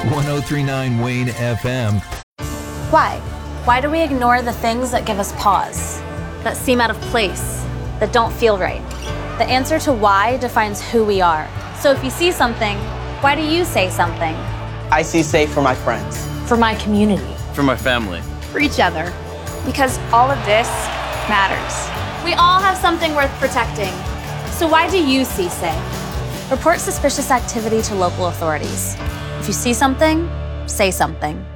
1039 Wayne FM. Why? Why do we ignore the things that give us pause, that seem out of place, that don't feel right? The answer to why defines who we are. So if you see something, why do you say something? I see safe for my friends. For my community. For my family. For each other. Because all of this matters. We all have something worth protecting. So why do you see safe? Report suspicious activity to local authorities. If you see something, say something.